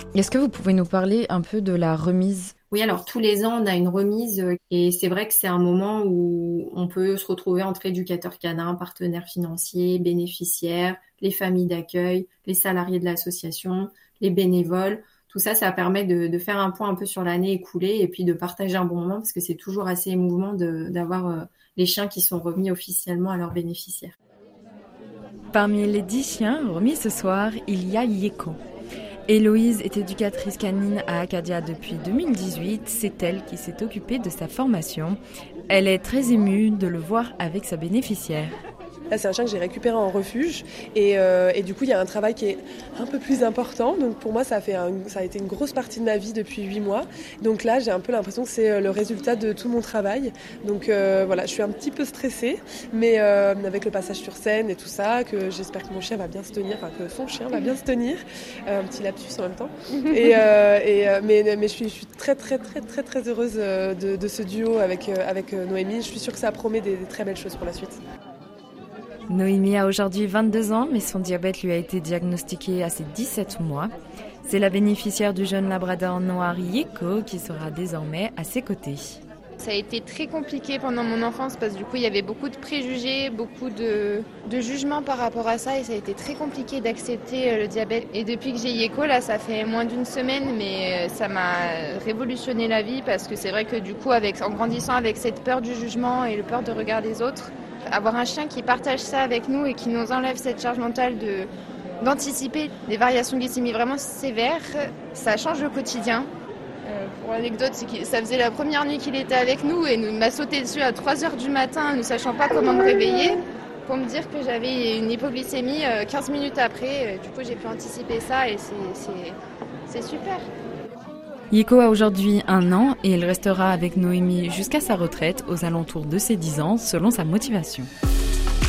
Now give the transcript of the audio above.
Est-ce que vous pouvez nous parler un peu de la remise? Oui, alors tous les ans, on a une remise et c'est vrai que c'est un moment où on peut se retrouver entre éducateurs canins, partenaires financiers, bénéficiaires, les familles d'accueil, les salariés de l'association, les bénévoles. Tout ça, ça permet de faire un point un peu sur l'année écoulée et puis de partager un bon moment parce que c'est toujours assez émouvant d'avoir les chiens qui sont remis officiellement à leurs bénéficiaires. Parmi les 10 chiens remis ce soir, il y a Yeko. Héloïse est éducatrice canine à Acadia depuis 2018. C'est elle qui s'est occupée de sa formation. Elle est très émue de le voir avec sa bénéficiaire. Là, c'est un chien que j'ai récupéré en refuge et du coup, il y a un travail qui est un peu plus important. Donc pour moi, ça a été une grosse partie de ma vie depuis 8 mois. Donc là, j'ai un peu l'impression que c'est le résultat de tout mon travail. Donc voilà, je suis un petit peu stressée, mais avec le passage sur scène et tout ça, que j'espère que mon chien va bien se tenir, enfin que son chien va bien se tenir. Un petit lapsus en même temps. Mais je suis très très très très très heureuse de ce duo avec Noémie. Je suis sûre que ça promet des très belles choses pour la suite. Noémie a aujourd'hui 22 ans, mais son diabète lui a été diagnostiqué à ses 17 mois. C'est la bénéficiaire du jeune labrador noir Yeko qui sera désormais à ses côtés. Ça a été très compliqué pendant mon enfance parce que du coup il y avait beaucoup de préjugés, beaucoup de jugements par rapport à ça et ça a été très compliqué d'accepter le diabète. Et depuis que j'ai Yeko, là ça fait moins d'une semaine, mais ça m'a révolutionné la vie parce que c'est vrai que du coup en grandissant avec cette peur du jugement et le peur de regard des autres, avoir un chien qui partage ça avec nous et qui nous enlève cette charge mentale d'anticiper des variations glycémiques vraiment sévères, ça change le quotidien. Pour l'anecdote, c'est que ça faisait la première nuit qu'il était avec nous et il m'a sauté dessus à 3h du matin, ne sachant pas comment me réveiller, pour me dire que j'avais une hypoglycémie 15 minutes après. Du coup, j'ai pu anticiper ça et c'est super. Yeko a aujourd'hui 1 an et il restera avec Noémie jusqu'à sa retraite aux alentours de ses 10 ans selon sa motivation.